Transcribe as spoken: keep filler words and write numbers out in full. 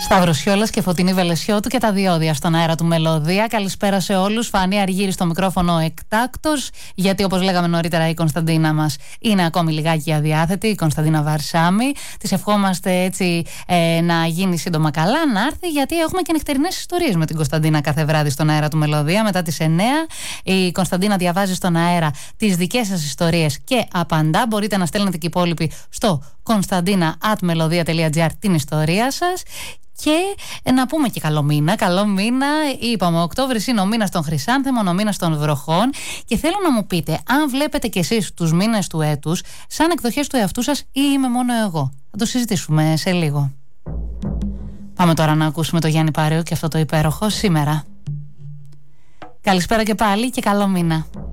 Σταύρος Σιόλας και Φωτεινή Βελεσιώτου και τα διόδια στον αέρα του Μελωδία. Καλησπέρα σε όλους. Φανή Αργύρη στο μικρόφωνο εκτάκτος, γιατί όπως λέγαμε νωρίτερα η Κωνσταντίνα μας είναι ακόμη λιγάκι αδιάθετη, η Κωνσταντίνα Βαρσάμι. Της ευχόμαστε έτσι ε, να γίνει σύντομα καλά, να έρθει, γιατί έχουμε και νυχτερινές ιστορίες με την Κωνσταντίνα κάθε βράδυ στον αέρα του Μελωδία. Μετά τις εννέα η Κωνσταντίνα διαβάζει στον αέρα τις δικές σας ιστορίες και απαντά. Μπορείτε να στέλνετε και οι υπόλοιποι στο κωνσταντίνα at melodia τελεία gr την ιστορία σας. Και να πούμε και καλό μήνα, καλό μήνα. Είπαμε, ο Οκτώβρης είναι ο μήνας των Χρυσάνθεμων, ο μήνας των βροχών. Και θέλω να μου πείτε, αν βλέπετε κι εσείς τους μήνες του έτους σαν εκδοχές του εαυτού σας ή είμαι μόνο εγώ. Θα το συζητήσουμε σε λίγο. Πάμε τώρα να ακούσουμε το Γιάννη Πάρεο και αυτό το υπέροχο σήμερα. Καλησπέρα και πάλι και καλό μήνα.